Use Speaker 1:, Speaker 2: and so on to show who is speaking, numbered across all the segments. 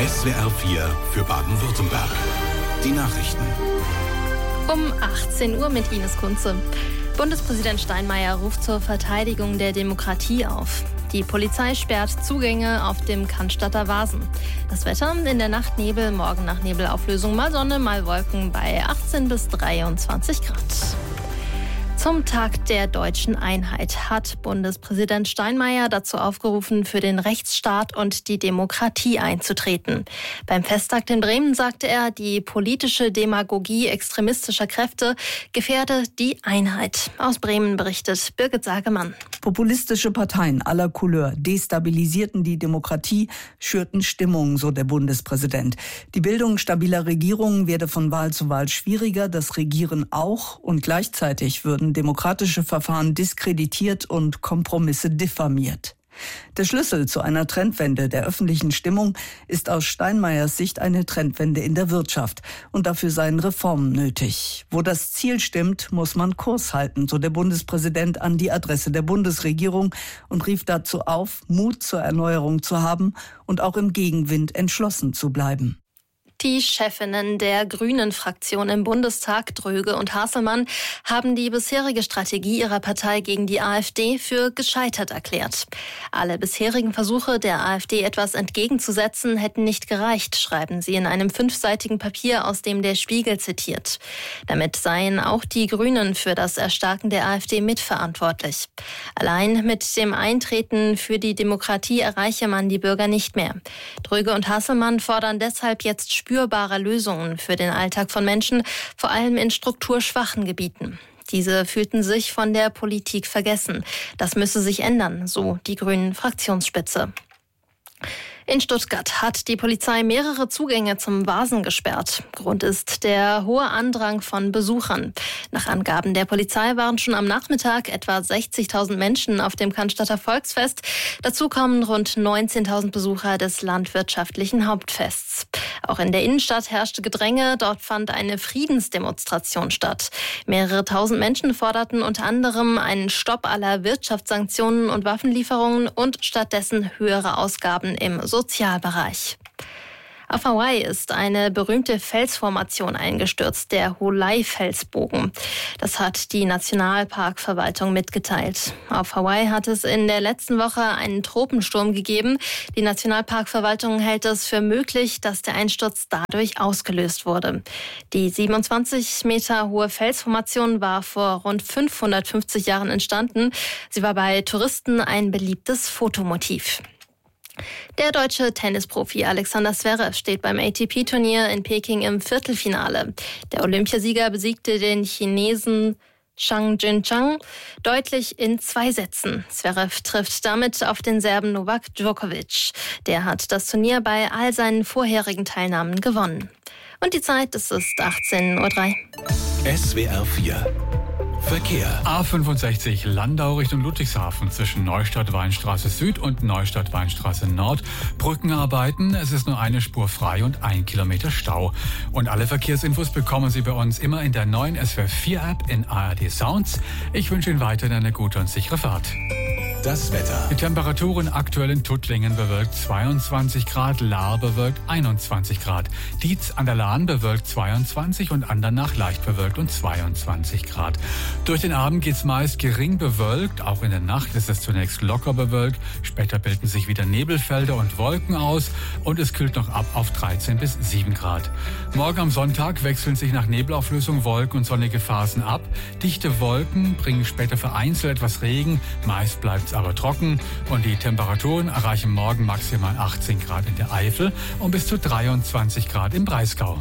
Speaker 1: SWR 4 für Baden-Württemberg. Die Nachrichten.
Speaker 2: Um 18 Uhr mit Ines Kunze. Bundespräsident Steinmeier ruft zur Verteidigung der Demokratie auf. Die Polizei sperrt Zugänge auf dem Cannstatter Wasen. Das Wetter: in der Nacht Nebel, morgen nach Nebelauflösung mal Sonne, mal Wolken bei 18 bis 23 Grad. Zum Tag der deutschen Einheit hat Bundespräsident Steinmeier dazu aufgerufen, für den Rechtsstaat und die Demokratie einzutreten. Beim Festtag in Bremen sagte er, die politische Demagogie extremistischer Kräfte gefährde die Einheit. Aus Bremen berichtet Birgit Sagemann.
Speaker 3: Populistische Parteien aller Couleur destabilisierten die Demokratie, schürten Stimmung, so der Bundespräsident. Die Bildung stabiler Regierungen werde von Wahl zu Wahl schwieriger, das Regieren auch, und gleichzeitig würden demokratische Verfahren diskreditiert und Kompromisse diffamiert. Der Schlüssel zu einer Trendwende der öffentlichen Stimmung ist aus Steinmeiers Sicht eine Trendwende in der Wirtschaft. Und dafür seien Reformen nötig. Wo das Ziel stimmt, muss man Kurs halten, so der Bundespräsident an die Adresse der Bundesregierung und rief dazu auf, Mut zur Erneuerung zu haben und auch im Gegenwind entschlossen zu bleiben.
Speaker 2: Die Chefinnen der Grünen-Fraktion im Bundestag, Dröge und Hasselmann, haben die bisherige Strategie ihrer Partei gegen die AfD für gescheitert erklärt. Alle bisherigen Versuche der AfD etwas entgegenzusetzen hätten nicht gereicht, schreiben sie in einem 5-seitigen Papier, aus dem der Spiegel zitiert. Damit seien auch die Grünen für das Erstarken der AfD mitverantwortlich. Allein mit dem Eintreten für die Demokratie erreiche man die Bürger nicht mehr. Dröge und Hasselmann fordern deshalb jetzt spürbare Lösungen für den Alltag von Menschen, vor allem in strukturschwachen Gebieten. Diese fühlten sich von der Politik vergessen. Das müsse sich ändern, so die Grünen-Fraktionsspitze. In Stuttgart hat die Polizei mehrere Zugänge zum Wasen gesperrt. Grund ist der hohe Andrang von Besuchern. Nach Angaben der Polizei waren schon am Nachmittag etwa 60.000 Menschen auf dem Cannstatter Volksfest. Dazu kommen rund 19.000 Besucher des landwirtschaftlichen Hauptfests. Auch in der Innenstadt herrschte Gedränge. Dort fand eine Friedensdemonstration statt. Mehrere tausend Menschen forderten unter anderem einen Stopp aller Wirtschaftssanktionen und Waffenlieferungen und stattdessen höhere Ausgaben im Sozialbereich. Auf Hawaii ist eine berühmte Felsformation eingestürzt, der Holei-Felsbogen. Das hat die Nationalparkverwaltung mitgeteilt. Auf Hawaii hat es in der letzten Woche einen Tropensturm gegeben. Die Nationalparkverwaltung hält es für möglich, dass der Einsturz dadurch ausgelöst wurde. Die 27 Meter hohe Felsformation war vor rund 550 Jahren entstanden. Sie war bei Touristen ein beliebtes Fotomotiv. Der deutsche Tennisprofi Alexander Zverev steht beim ATP-Turnier in Peking im Viertelfinale. Der Olympiasieger besiegte den Chinesen Zhang Jinchang deutlich in 2 Sätzen. Zverev trifft damit auf den Serben Novak Djokovic. Der hat das Turnier bei all seinen vorherigen Teilnahmen gewonnen. Und die Zeit, es ist 18:03 Uhr.
Speaker 1: SWR 4 Verkehr.
Speaker 4: A65 Landau Richtung Ludwigshafen zwischen Neustadt-Weinstraße Süd und Neustadt-Weinstraße Nord. Brückenarbeiten. Es ist nur eine Spur frei und 1 Kilometer Stau. Und alle Verkehrsinfos bekommen Sie bei uns immer in der neuen SWR 4 App in ARD Sounds. Ich wünsche Ihnen weiterhin eine gute und sichere Fahrt.
Speaker 1: Das Wetter.
Speaker 4: Die Temperaturen aktuell in Tuttlingen bewölkt 22 Grad, Lahr bewölkt 21 Grad. Dietz an der Lahn bewölkt 22 und Andernach leicht bewölkt und 22 Grad. Durch den Abend geht's meist gering bewölkt. Auch in der Nacht ist es zunächst locker bewölkt. Später bilden sich wieder Nebelfelder und Wolken aus und es kühlt noch ab auf 13 bis 7 Grad. Morgen am Sonntag wechseln sich nach Nebelauflösung Wolken und sonnige Phasen ab. Dichte Wolken bringen später vereinzelt etwas Regen. Meist bleibt aber trocken und die Temperaturen erreichen morgen maximal 18 Grad in der Eifel und bis zu 23 Grad im Breisgau.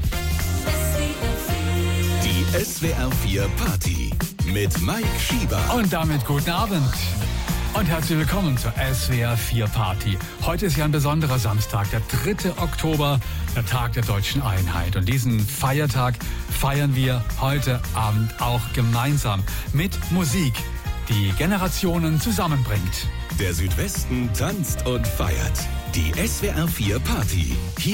Speaker 1: Die SWR 4 Party mit Mike Schieber.
Speaker 4: Und damit guten Abend. Und herzlich willkommen zur SWR 4 Party. Heute ist ja ein besonderer Samstag, der 3. Oktober, der Tag der deutschen Einheit. Und diesen Feiertag feiern wir heute Abend auch gemeinsam mit Musik, die Generationen zusammenbringt.
Speaker 1: Der Südwesten tanzt und feiert. Die SWR 4 Party. Hier